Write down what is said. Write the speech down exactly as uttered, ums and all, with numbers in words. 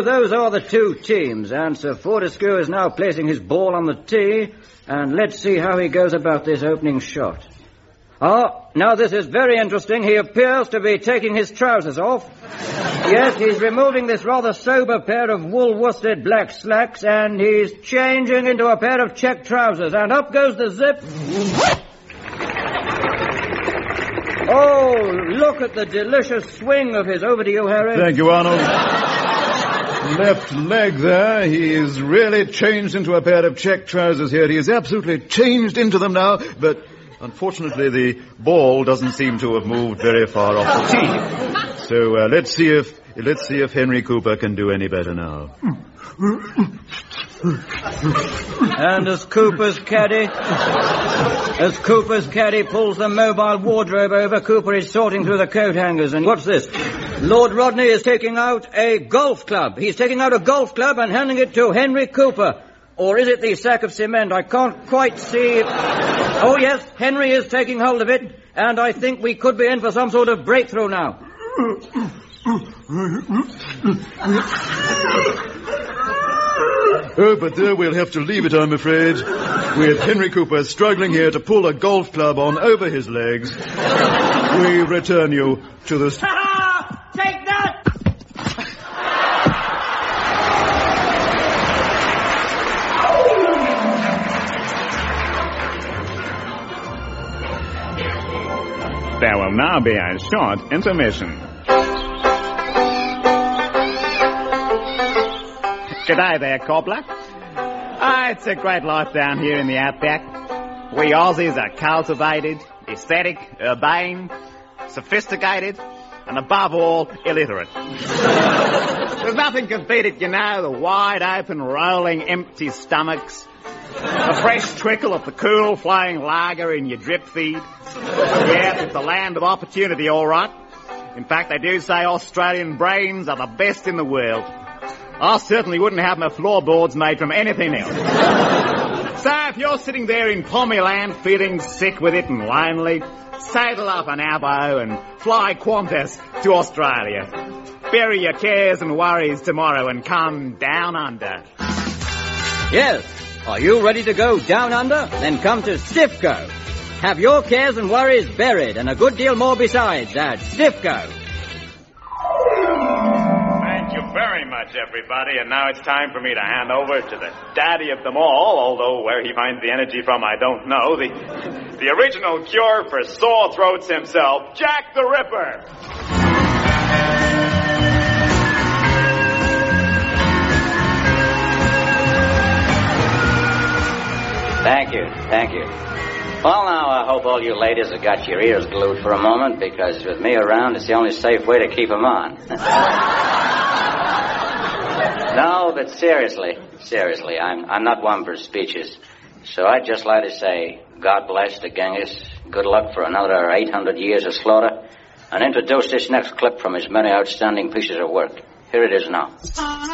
those are the two teams, and Sir Fortescue is now placing his ball on the tee, and let's see how he goes about this opening shot. Oh, now this is very interesting. He appears to be taking his trousers off. Yes, he's removing this rather sober pair of wool worsted black slacks, and he's changing into a pair of check trousers, and up goes the zip. Oh, look at the delicious swing of his. Over to you, Harry. Thank you, Arnold. Left leg there. He is really changed into a pair of check trousers here. He is absolutely changed into them now, but unfortunately the ball doesn't seem to have moved very far off the tee. So uh, let's see if let's see if Henry Cooper can do any better now. And as Cooper's caddy, as Cooper's caddy pulls the mobile wardrobe over, Cooper is sorting through the coat hangers. And what's this? Lord Rodney is taking out a golf club. He's taking out a golf club and handing it to Henry Cooper. Or is it the sack of cement? I can't quite see. Oh, yes, Henry is taking hold of it, and I think we could be in for some sort of breakthrough now. Oh, but there we'll have to leave it, I'm afraid, with Henry Cooper struggling here to pull a golf club on over his legs. We return you to the... Ha-ha! Take that! There will now be a short intermission. G'day there, cobbler. Ah, it's a great life down here in the outback. We Aussies are cultivated, aesthetic, urbane, sophisticated, and above all, illiterate. There's nothing can beat it, you know, the wide open, rolling, empty stomachs, the fresh trickle of the cool, flowing lager in your drip feed. Yes, it's the land of opportunity, all right. In fact, they do say Australian brains are the best in the world. I certainly wouldn't have my floorboards made from anything else. So if you're sitting there in Pommy Land feeling sick with it and lonely, saddle up an Abo and fly Qantas to Australia. Bury your cares and worries tomorrow and come down under. Yes. Are you ready to go down under? Then come to Stifco. Have your cares and worries buried and a good deal more besides at Stifco. Thank you very much, everybody. And now it's time for me to hand over to the daddy of them all, although where he finds the energy from, I don't know. The, the original cure for sore throats himself, Jack the Ripper. Thank you, thank you. Well, now, I hope all you ladies have got your ears glued for a moment, because with me around, it's the only safe way to keep them on. No, but seriously, seriously, I'm I'm not one for speeches. So I'd just like to say, God bless the Genghis, good luck for another eight hundred years of slaughter, and introduce this next clip from his many outstanding pieces of work. Here it is now.